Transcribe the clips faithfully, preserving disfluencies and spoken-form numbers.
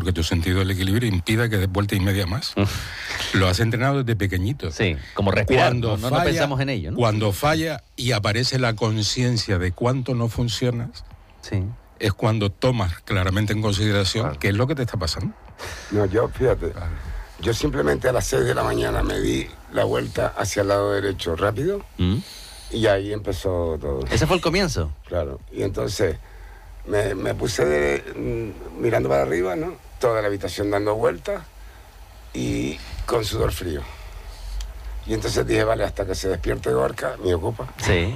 porque tu sentido del equilibrio impida que des vuelta y media más. Lo has entrenado desde pequeñito. Sí, como respirar, Cuando no, falla, no pensamos en ello, ¿no? Cuando falla y aparece la conciencia de cuánto no funcionas, sí. es cuando tomas claramente en consideración claro. qué es lo que te está pasando. No, yo, fíjate, claro. yo simplemente a las seis de la mañana me di la vuelta hacia el lado derecho rápido ¿Mm? y ahí empezó todo. ¿Ese fue el comienzo? Claro, y entonces me, me puse de, mirando para arriba, ¿no? Toda la habitación dando vueltas y con sudor frío. Y entonces dije, vale, hasta que se despierte Gorka, me ocupa. Sí.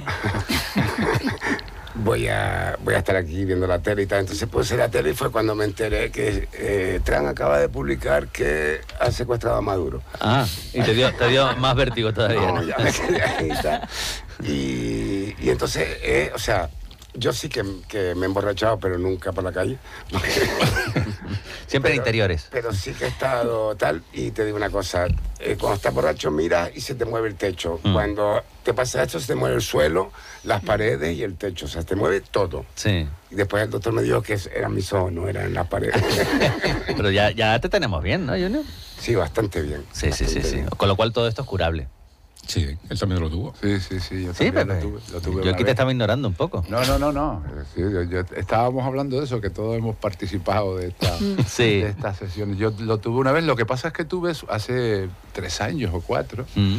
voy a voy a estar aquí viendo la tele y tal. Entonces puse la tele y fue cuando me enteré que eh, Trump acaba de publicar que ha secuestrado a Maduro. Ah, y te dio, te dio más vértigo todavía. No, ¿no? ya me quedé ahí y tal. Y, y entonces, eh, o sea, yo sí que, que me he emborrachado, pero nunca por la calle. Siempre pero, en interiores. Pero sí que he estado tal, y te digo una cosa, eh, cuando estás borracho miras y se te mueve el techo. Mm. Cuando te pasa esto se te mueve el suelo, las paredes y el techo, o sea, te mueve todo. Sí. Y después el doctor me dijo que eran mis ojos, no eran las paredes. Pero ya, ya te tenemos bien, ¿no, Junior? Sí, bastante bien. Sí, bastante sí, sí, bien. sí. Con lo cual todo esto es curable. Sí, él también lo tuvo. Sí, sí, sí. Yo sí, también pero lo tuve, lo tuve yo aquí vez. te estaba ignorando un poco. No, no, no, no. Sí, yo, yo, estábamos hablando de eso, que todos hemos participado de, esta, sí. de estas sesiones. Yo lo tuve una vez, lo que pasa es que tuve hace tres años o cuatro. Mm.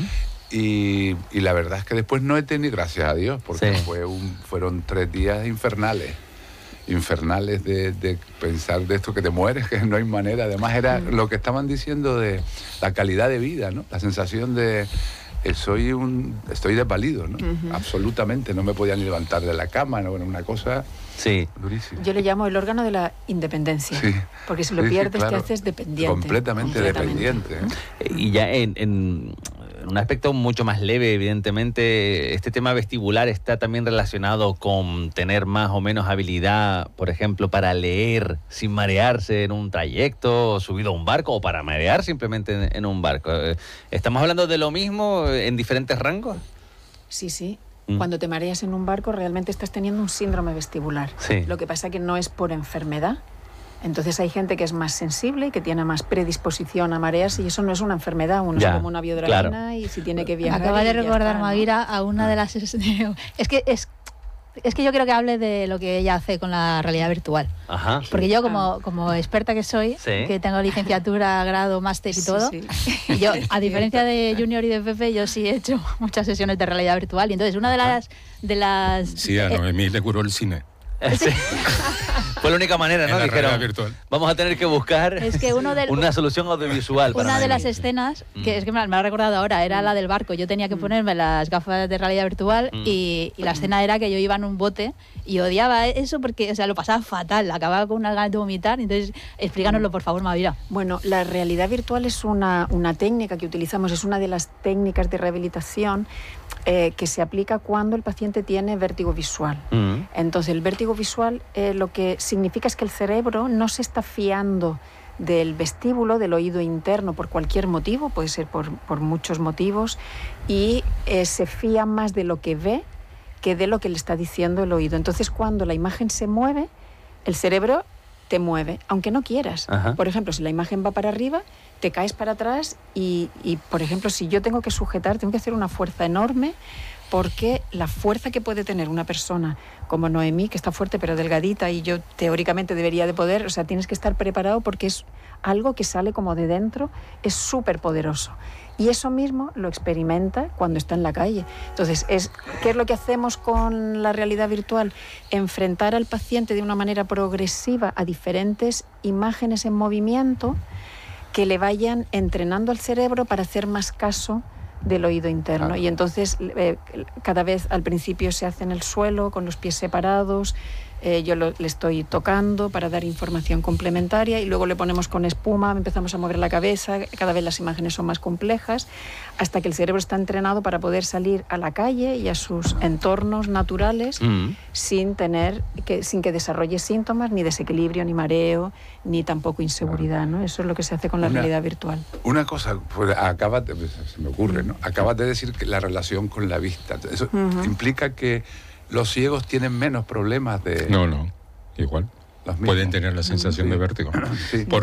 Y, y la verdad es que después no he tenido, gracias a Dios, porque sí. fue un, fueron tres días infernales. infernales de, de pensar de esto, que te mueres, que no hay manera. Además era mm. lo que estaban diciendo de la calidad de vida, ¿no? La sensación de soy un estoy desvalido, ¿no? Uh-huh. Absolutamente, no me podía ni levantar de la cama, ¿no? Era una cosa sí. durísima. Yo le llamo el órgano de la independencia, sí. porque si lo sí, pierdes sí, claro. te haces dependiente. Completamente, completamente. dependiente. ¿eh? Y ya en, en un aspecto mucho más leve, evidentemente, este tema vestibular está también relacionado con tener más o menos habilidad, por ejemplo, para leer sin marearse en un trayecto, subido a un barco, o para marear simplemente en, en un barco. ¿Estamos hablando de lo mismo en diferentes rangos? Sí, sí. Mm. Cuando te mareas en un barco realmente estás teniendo un síndrome vestibular. Sí. Lo que pasa es que no es por enfermedad. Entonces hay gente que es más sensible y que tiene más predisposición a marearse, y eso no es una enfermedad, uno ya, es como una biodramina claro. y si tiene que viajar... Acaba de recordar está, Maguira, ¿no? a una de las... Es que es, es que yo quiero que hable de lo que ella hace con la realidad virtual. Ajá. Porque yo como, como experta que soy, sí. que tengo licenciatura, grado, máster y sí, todo, sí. yo, a diferencia de Junior y de Pepe, yo sí he hecho muchas sesiones de realidad virtual, y entonces una de las... De las sí, a Noemí le curó el cine. Sí. Fue la única manera, ¿no? Dijeron, virtual. Vamos a tener que buscar es que uno del, una solución audiovisual. Una para de las escenas, que mm. es que me, me ha recordado ahora, era la del barco. Yo tenía que ponerme las gafas de realidad virtual mm. y, y la escena era que yo iba en un bote y odiaba eso porque, o sea, lo pasaba fatal, acababa con unas ganas de vomitar. Entonces, explícanoslo, por favor, Mavira. Bueno, la realidad virtual es una, una técnica que utilizamos, es una de las técnicas de rehabilitación Eh, que se aplica cuando el paciente tiene vértigo visual. Mm. Entonces, el vértigo visual eh, lo que significa es que el cerebro no se está fiando del vestíbulo, del oído interno, por cualquier motivo, puede ser por, por muchos motivos, y eh, se fía más de lo que ve que de lo que le está diciendo el oído. Entonces, cuando la imagen se mueve, el cerebro te mueve, aunque no quieras. Ajá. Por ejemplo, si la imagen va para arriba, te caes para atrás y, y, por ejemplo, si yo tengo que sujetar, tengo que hacer una fuerza enorme, porque la fuerza que puede tener una persona como Noemí, que está fuerte pero delgadita, y yo teóricamente debería de poder, o sea, tienes que estar preparado porque es algo que sale como de dentro, es súper poderoso. Y eso mismo lo experimenta cuando está en la calle. Entonces, es, ¿qué es lo que hacemos con la realidad virtual? Enfrentar al paciente de una manera progresiva a diferentes imágenes en movimiento que le vayan entrenando al cerebro para hacer más caso del oído interno. Claro. Y entonces, eh, cada vez al principio se hace en el suelo, con los pies separados, eh, yo lo, le estoy tocando para dar información complementaria, y luego le ponemos con espuma, empezamos a mover la cabeza, cada vez las imágenes son más complejas, hasta que el cerebro está entrenado para poder salir a la calle y a sus entornos naturales mm. sin tener que, sin que desarrolle síntomas, ni desequilibrio, ni mareo, ni tampoco inseguridad, ¿no? Eso es lo que se hace con la una, realidad virtual. Una cosa, pues, acabas de, se me ocurre, ¿no? Acabas de decir que la relación con la vista, eso uh-huh. implica que los ciegos tienen menos problemas de... No, no, igual. Pueden tener la sensación sí. de vértigo. Sí.